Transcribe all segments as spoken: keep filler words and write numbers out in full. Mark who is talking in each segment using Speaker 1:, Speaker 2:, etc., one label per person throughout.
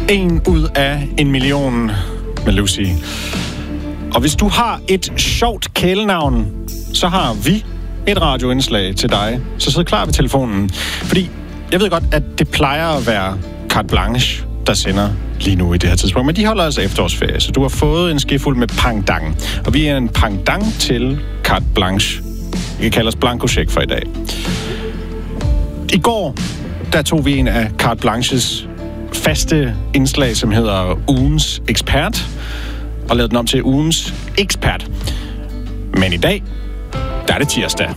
Speaker 1: En ud af en million med Lucy. Og hvis du har et sjovt kælenavn, så har vi et radioindslag til dig. Så sid klar ved telefonen. Fordi jeg ved godt, at det plejer at være Carte Blanche, der sender lige nu i det her tidspunkt. Men de holder altså efterårsferie, så du har fået en skefuld med pangdang. Og vi er en pangdang til Carte Blanche. Vi kan kalde os blankocheck for i dag. I går, der tog vi en af Carte Blanches faste indslag, som hedder Ugens Ekspert, og lavede den om til Ugens Ekspert. Men i dag, der er det tirsdag.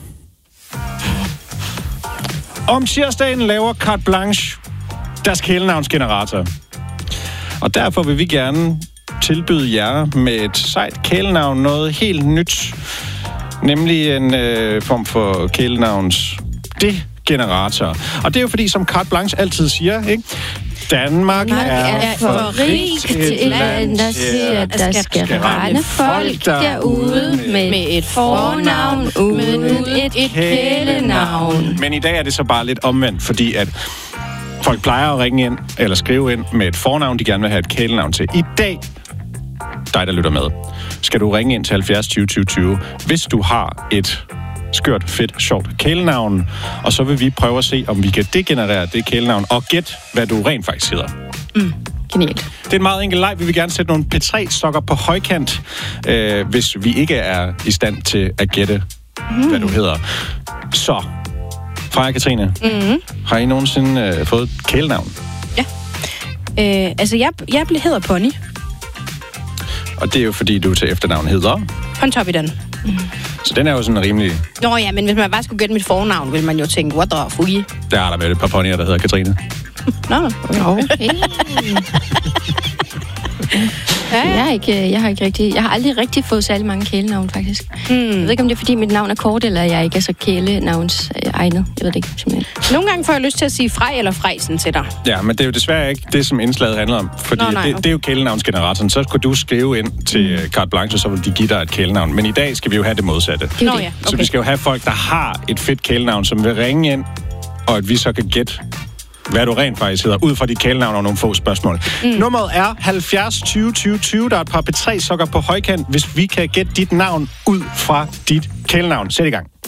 Speaker 1: Om tirsdagen laver Carte Blanche deres kælenavnsgenerator. Og derfor vil vi gerne tilbyde jer med et sejt kælenavn noget helt nyt. Nemlig en øh, form for kælenavns degenerator. Og det er jo fordi, som Carte Blanche altid siger, ikke? Danmark, Danmark er, er for rigt et land, der siger, at der skal rende folk derude med, med et fornavn uden et, et kælenavn. Men i dag er det så bare lidt omvendt, fordi at folk plejer at ringe ind eller skrive ind med et fornavn, de gerne vil have et kælenavn til. I dag, dig der lytter med, skal du ringe ind til halvfjerds tyve tyve tyve, hvis du har et skørt, fedt, sjovt kælenavn, og så vil vi prøve at se, om vi kan degenerere det kælenavn, og gæt, hvad du rent faktisk hedder.
Speaker 2: Mm, genialt.
Speaker 1: Det er en meget enkel leg. Vi vil gerne sætte nogle P tre sokker på højkant, øh, hvis vi ikke er i stand til at gætte, mm. hvad du hedder. Så, Freja Katrine, mm. har I nogensinde øh, fået et kælenavn?
Speaker 2: Ja. Øh, altså, jeg, jeg hedder Pony.
Speaker 1: Og det er jo fordi, du til efternavn hedder?
Speaker 2: Pontoppidan. Mm.
Speaker 1: Så den er jo sådan rimelig...
Speaker 2: Nå ja, men hvis man bare skulle gætte mit fornavn, ville man jo tænke, what the fuck?
Speaker 1: Der er der med et par ponyer, der hedder Katrine.
Speaker 2: Nå, okay.
Speaker 3: Ja, jeg, har ikke, jeg har ikke rigtig, jeg har aldrig rigtig fået særlig mange kælenavn, faktisk. Hmm. Jeg ved ikke, om det er, fordi mit navn er kort, eller jeg ikke er så kælenavns egnet. Jeg ved det ikke, simpelthen.
Speaker 2: Nogle gange får jeg lyst til at sige Frej eller Frejsen til dig.
Speaker 1: Ja, men det er jo desværre ikke det, som indslaget handler om. Fordi Nå, nej, det, okay. det er jo kælenavnsgeneratoren. Så skulle du skrive ind til mm. Carte Blanche, så vil de give dig et kælenavn. Men i dag skal vi jo have det modsatte.
Speaker 2: Nå, ja. Okay.
Speaker 1: Så vi skal jo have folk, der har et fedt kælenavn, som vil ringe ind, og at vi så kan gætte, hvad du rent faktisk hedder, ud fra dit kælenavn og nogle få spørgsmål. Mm. Nummeret er halvfjerds tyve tyve tyve. Der er et par P tre sokker på højkant, hvis vi kan gætte dit navn ud fra dit kælenavn. Sæt i gang.